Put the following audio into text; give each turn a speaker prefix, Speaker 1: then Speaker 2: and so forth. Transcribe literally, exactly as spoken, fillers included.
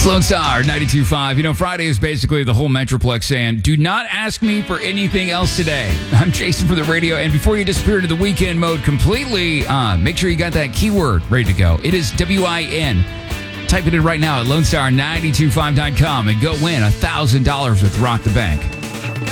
Speaker 1: Lone Star ninety-two point five. You know, Friday is basically the whole Metroplex saying, do not ask me for anything else today. I'm Jason for the radio. And before you disappear into the weekend mode completely, uh, make sure you got that keyword ready to go. It is W I N. Type it in right now at lone star nine two five dot com and go win one thousand dollars with Rock the Bank.